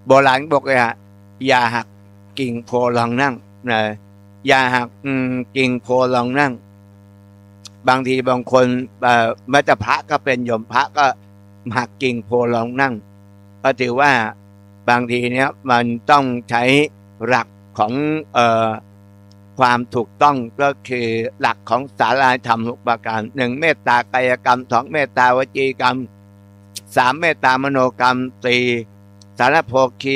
โบราณบอกเลยอย่าหักกิ่งโพลองนั่งนะอย่าหักกิ่งโพลองนั่งบางทีบางคนแม้แต่พระก็เป็นโยมพระก็หักกิ่งโพลองนั่งก็ถือว่าบางทีเนี้ยมันต้องใช้หลักของความถูกต้องก็คือหลักของศาลาธรรม6ประการ1เมตตากายกรรม2เมตตาวจีกรรม3เมตตามโนกรรม4สารโภคี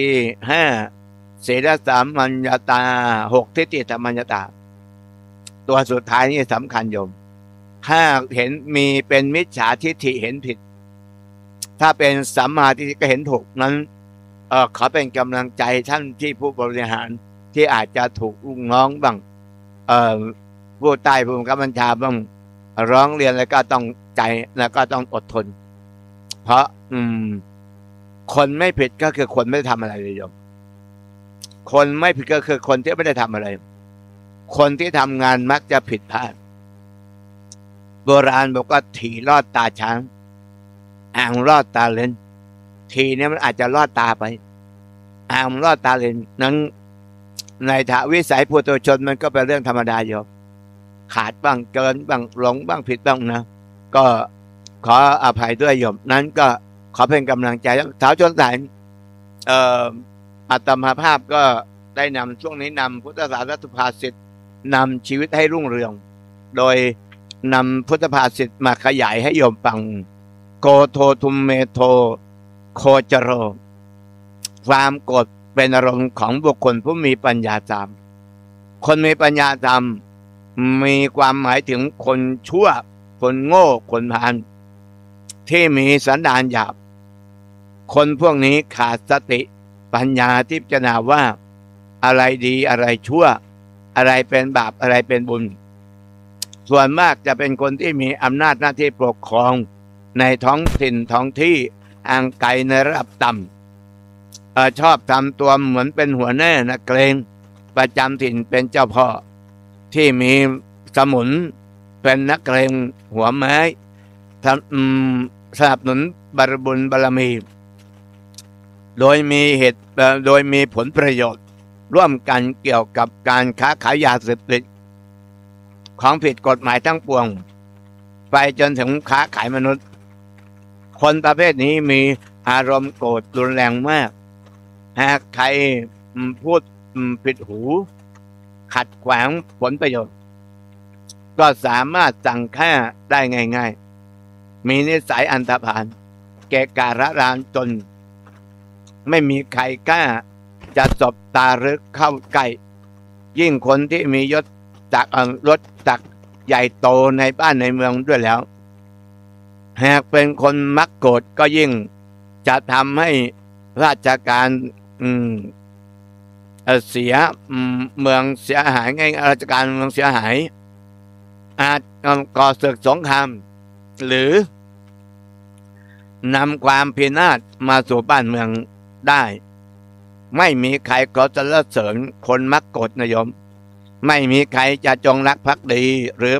5ศีลสามัญญตา6ทิฏฐิธรรมัญญตาตัวสุดท้ายนี่สำคัญโยมถ้าเห็นมีเป็นมิจฉาทิฏฐิเห็นผิดถ้าเป็นสัมมาทิฏฐิก็เห็นถูกนั้นขอเป็นกำลังใจท่านที่ผู้บริหารที่อาจจะถูกลูกน้องบ้างผู้ใต้ผู้บังคับบัญชาบ้างร้องเรียนแล้วก็ต้องใจแล้วก็ต้องอดทนเพราะคนไม่ผิดก็คือคนไม่ได้ทำอะไรเลยโยมคนไม่ผิดก็คือคนที่ไม่ได้ทำอะไรคนที่ทำงานมักจะผิดพลาดโบราณบอกว่าถี่รอดตาช้างอ่างรอดตาเลนทีนี้มันอาจจะรอดตาไปอ่างรอดตาเลนนั้นในวิสัยปุถุชนมันก็เป็นเรื่องธรรมดาโยมขาดบ้างเกินบ้างหลงบ้างผิดบ้างนะก็ขออภัยด้วยโยมนั้นก็ขอเป็นกำลังใจสาวชนสายอาตมาภาพก็ได้นำช่วงนี้นำพุทธศาสนาสุภาษิตนำชีวิตให้รุ่งเรืองโดยนำพุทธภาษิตมาขยายให้โยมฟังโกโททุมเมโทโคจโรความโกรธเป็นอารมณ์ของบุคคลผู้มีปัญญาธรรมคนมีปัญญาธรรมมีความหมายถึงคนชั่วคนโง่คนพาลที่มีสันดานหยาบคนพวกนี้ขาดสติปัญญาที่พิจารณาว่าอะไรดีอะไรชั่วอะไรเป็นบาปอะไรเป็นบุญส่วนมากจะเป็นคนที่มีอำนาจหน้าที่ปกครองในท้องถิ่นท้องที่ห่างไกลในระดับต่ำชอบทำตัวเหมือนเป็นหัวหน้านักเลงประจำถิ่นเป็นเจ้าพ่อที่มีสมุนเป็นนักเลงหัวไม้สนับสนุนบารบุญบารมีโดยมีผลประโยชน์ร่วมกันเกี่ยวกับการค้าขายยาเสพติดของผิดกฎหมายทั้งปวงไปจนถึงค้าขายมนุษย์คนประเภทนี้มีอารมณ์โกรธรุนแรงมากหากใครพูดผิดหูขัดขวางผลประโยชน์ก็สามารถสั่งฆ่าได้ง่ายๆมีนิสัยอันธพาลเกะกะระรานจนไม่มีใครกล้าจะสบตาหรือเข้าใกล้ยิ่งคนที่มียศจักรใหญ่โตในบ้านในเมืองด้วยแล้วหากเป็นคนมักโกรธก็ยิ่งจะทำให้ราชการเสียเมืองเสียหายง่ายราชการเมืองเสียหายอาจก่อศึกสงครามหรือนำความพินาศมาสู่บ้านเมืองได้ไม่มีใครก็จะเลิศเสริญคนมักโกรธนะโยมไม่มีใครจะจงรักภักดีหรือ